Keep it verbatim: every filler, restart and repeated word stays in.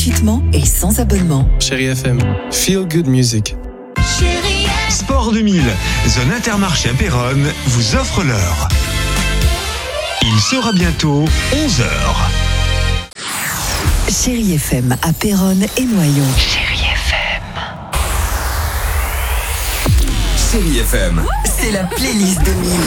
gratuitement et sans abonnement. Chérie F M, feel good music. Sport deux mille, zone Intermarché à Péronne, vous offre l'heure. Il sera bientôt onze heures. Chérie F M à Péronne et Noyon. Chérie F M. Chérie F M. C'est la playlist deux mille.